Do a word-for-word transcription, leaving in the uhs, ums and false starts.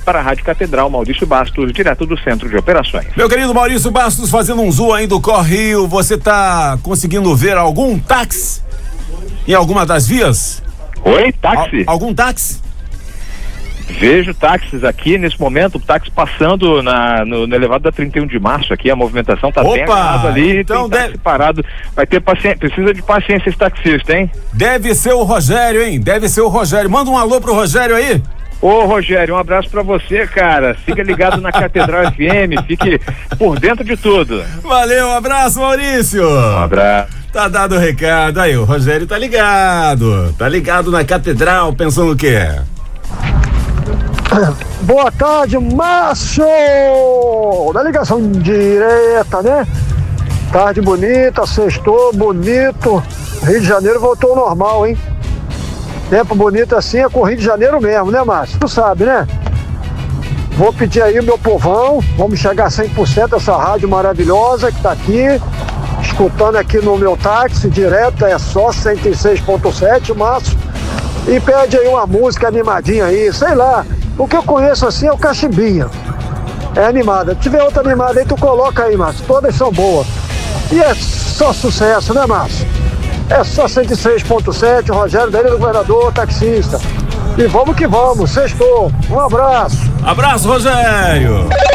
para a Rádio Catedral, Maurício Bastos, direto do Centro de Operações. Meu querido Maurício Bastos, fazendo um zoom aí do Correio, você tá conseguindo ver algum táxi em alguma das vias? Oi, táxi? Al- algum táxi? Vejo táxis aqui nesse momento, táxi passando na, no, no elevado da trinta e um de março aqui, a movimentação tá bem agarrada ali, então tem táxi deve... parado, vai ter paciência, precisa de paciência esse taxista, hein? Deve ser o Rogério, hein? Deve ser o Rogério, manda um alô pro Rogério aí. Ô Rogério, um abraço pra você, cara, fica ligado na Catedral F M, fique por dentro de tudo. Valeu, um abraço, Maurício. Um abraço. Tá dado o recado, aí o Rogério tá ligado, tá ligado na Catedral, pensando o quê? Boa tarde, Márcio! Da ligação direta, né? Tarde bonita, sextou, bonito. Rio de Janeiro voltou ao normal, hein? Tempo bonito assim é com o Rio de Janeiro mesmo, né, Márcio? Tu sabe, né? Vou pedir aí o meu povão, vamos chegar a cem por cento essa rádio maravilhosa que tá aqui, escutando aqui no meu táxi direto, é só cento e seis ponto sete, Márcio. E pede aí uma música animadinha aí, sei lá. O que eu conheço assim é o Cachimbinha. É animada. Se tiver outra animada aí, tu coloca aí, Márcio. Todas são boas. E é só sucesso, né, Márcio? É só cento e seis ponto sete, Rogério Daí do Governador, taxista. E vamos que vamos, sextou. Um abraço. Abraço, Rogério.